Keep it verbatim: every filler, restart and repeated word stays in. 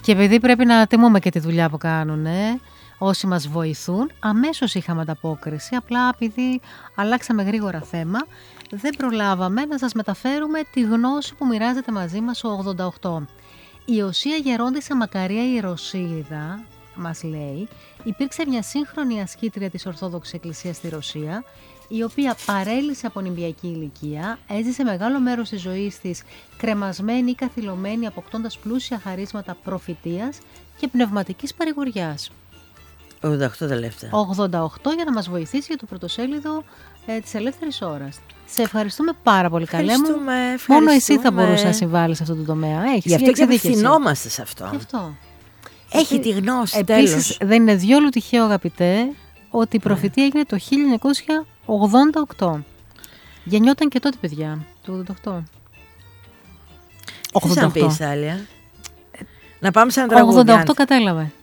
Και επειδή πρέπει να τιμούμε και τη δουλειά που κάνουν, ε, όσοι μας βοηθούν, αμέσως είχαμε ανταπόκριση. Απλά επειδή αλλάξαμε γρήγορα θέμα, δεν προλάβαμε να σας μεταφέρουμε τη γνώση που μοιράζεται μαζί μας ο ογδόντα οκτώ. Η Οσία Γερόντισσα Μακαρία Ιεροσύλληδα, μας λέει, υπήρξε μια σύγχρονη ασκήτρια της Ορθόδοξης Εκκλησίας στη Ρωσία, η οποία παρέλυσε από νημπιακή ηλικία, έζησε μεγάλο μέρος της ζωής της κρεμασμένη ή καθυλωμένη, αποκτώντας πλούσια χαρίσματα προφητείας και πνευματικής παρηγοριάς. ογδόντα οκτώ τελευταία. ογδόντα οκτώ για να μας βοηθήσει για το πρωτοσέλιδο ε, της Ελεύθερης Ώρας. Σε ευχαριστούμε πάρα πολύ, καλέ μου. Μόνο εσύ θα μπορούσε να συμβάλλεις σε αυτό το τομέα. Έχεις Γι' αυτό και απευθυνόμαστε σε αυτό. Γι' αυτό. Έχει τη γνώση. Επίσης, δεν είναι διόλου τυχαίο, αγαπητέ, ότι η προφητεία έγινε το χίλια εννιακόσια ογδόντα οκτώ. Γεννιόταν και τότε, παιδιά, το ογδόντα οκτώ. Τι θα πεις, Άλια? Να πάμε σε ένα τραγούδι. ογδόντα οκτώ κατέλαβε.